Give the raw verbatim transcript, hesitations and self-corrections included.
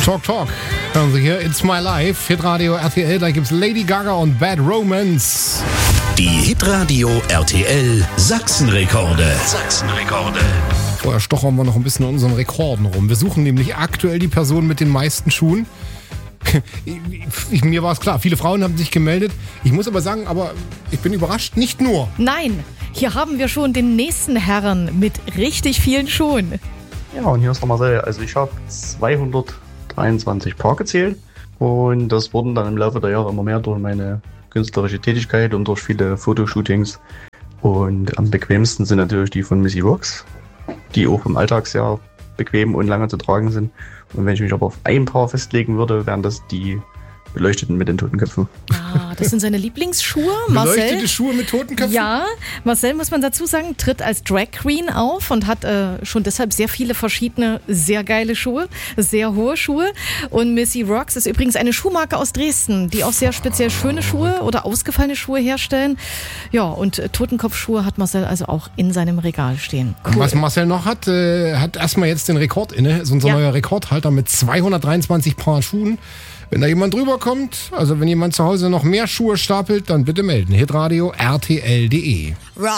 Talk Talk. Hören Sie hier, It's My Life, Hitradio R T L, da gibt's Lady Gaga und Bad Romance. Die Hitradio R T L Sachsenrekorde. Sachsenrekorde. Vorher stochern wir noch ein bisschen an unseren Rekorden rum. Wir suchen nämlich aktuell die Person mit den meisten Schuhen. Ich, mir war es klar, viele Frauen haben sich gemeldet. Ich muss aber sagen, aber ich bin überrascht, nicht nur. Nein, hier haben wir schon den nächsten Herrn mit richtig vielen Schuhen. Ja, und hier ist der Marcel. Also ich habe zweihundertdreiundzwanzig Paar gezählt und das wurden dann im Laufe der Jahre immer mehr durch meine künstlerische Tätigkeit und durch viele Fotoshootings. Und am bequemsten sind natürlich die von Missy Rocks, die auch im Alltag sehr bequem und lange zu tragen sind. Und wenn ich mich aber auf ein Paar festlegen würde, wären das die beleuchteten mit den Totenköpfen. Ah, das sind seine Lieblingsschuhe. Marcel, beleuchtete Schuhe mit Totenköpfen? Ja, Marcel, muss man dazu sagen, tritt als Drag Queen auf und hat äh, schon deshalb sehr viele verschiedene, sehr geile Schuhe, sehr hohe Schuhe. Und Missy Rocks ist übrigens eine Schuhmarke aus Dresden, die auch sehr speziell schöne Schuhe oder ausgefallene Schuhe herstellen. Ja, und äh, Totenkopfschuhe hat Marcel also auch in seinem Regal stehen. Cool. Was Marcel noch hat, äh, hat erstmal jetzt den Rekord inne, so unser ja. neuer Rekordhalter mit zweihundertdreiundzwanzig Paar Schuhen. Wenn da jemand drüber kommt, also wenn jemand zu Hause noch mehr Schuhe stapelt, dann bitte melden. Hitradio R T L punkt de